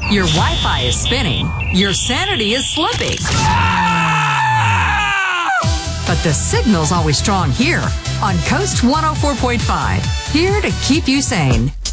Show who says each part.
Speaker 1: Your Wi-Fi is spinning. Your sanity is slipping. But the signal's always strong here on Coast 104.5. Here to keep you sane.